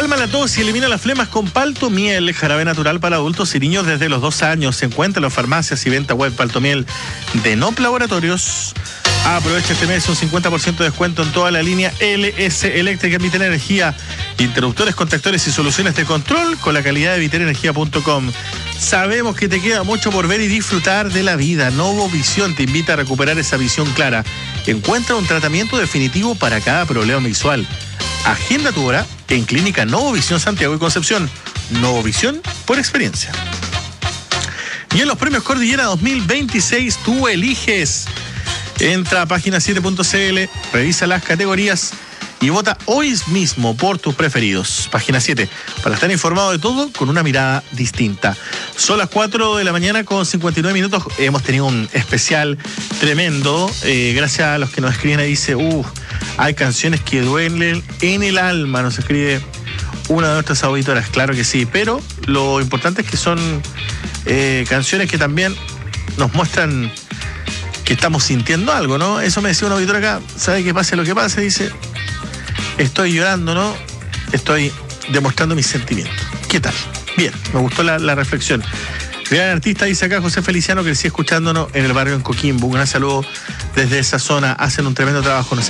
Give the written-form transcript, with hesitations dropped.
Calma la tos y elimina las flemas con Paltomiel, jarabe natural para adultos y niños desde los 2 años. Se encuentra en las farmacias y venta web Paltomiel de NOP Laboratorios. Aprovecha este mes un 50% de descuento en toda la línea LS Eléctrica en Viterenergía. Interruptores, contactores y soluciones de control con la calidad de viterenergía.com. Sabemos que te queda mucho por ver y disfrutar de la vida. Novo Visión te invita a recuperar esa visión clara. Encuentra un tratamiento definitivo para cada problema visual. Agenda tu hora en Clínica Novo Visión Santiago y Concepción. Novo Visión por experiencia. Y en los premios Cordillera 2026 tú eliges. Entra a página7.cl, revisa las categorías y vota hoy mismo por tus preferidos. Página 7, para estar informado de todo con una mirada distinta. Son las 4 de la mañana con 59 minutos. Hemos tenido un especial tremendo. Gracias a los que nos escriben ahí, dice, hay canciones que duelen en el alma, nos escribe una de nuestras auditoras. Claro que sí, pero lo importante es que son canciones que también nos muestran que estamos sintiendo algo, ¿no? Eso me decía una auditora acá, sabe que pase lo que pase, dice, estoy llorando, ¿no? Estoy demostrando mis sentimientos. ¿Qué tal? Bien, me gustó la reflexión. Gran artista, dice acá José Feliciano, que sigue escuchándonos en el barrio en Coquimbo. Un gran saludo desde esa zona, hacen un tremendo trabajo.